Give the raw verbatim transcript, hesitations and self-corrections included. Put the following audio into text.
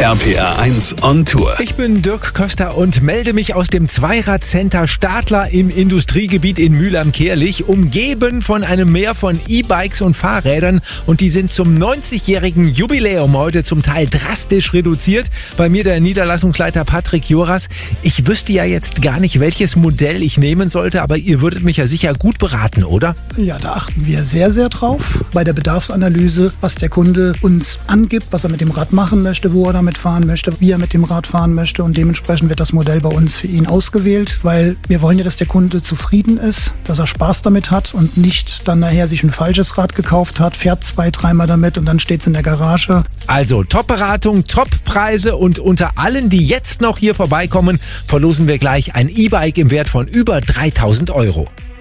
R P R eins on Tour. Ich bin Dirk Köster und melde mich aus dem Zweirad-Center Stadler im Industriegebiet in Mühl-am-Kärlich, umgeben von einem Meer von E-Bikes und Fahrrädern, und die sind zum neunzigjährigen Jubiläum heute zum Teil drastisch reduziert. Bei mir der Niederlassungsleiter Patrick Joras. Ich wüsste ja jetzt gar nicht, welches Modell ich nehmen sollte, aber ihr würdet mich ja sicher gut beraten, oder? Ja, da achten wir sehr, sehr drauf bei der Bedarfsanalyse, was der Kunde uns angibt, was er mit dem Rad machen möchte, wo er damit fahren möchte, wie er mit dem Rad fahren möchte, und dementsprechend wird das Modell bei uns für ihn ausgewählt, weil wir wollen ja, dass der Kunde zufrieden ist, dass er Spaß damit hat und nicht dann nachher sich ein falsches Rad gekauft hat, fährt zwei, dreimal damit und dann steht es in der Garage. Also Top-Beratung, Top-Preise, und unter allen, die jetzt noch hier vorbeikommen, verlosen wir gleich ein E-Bike im Wert von über dreitausend Euro.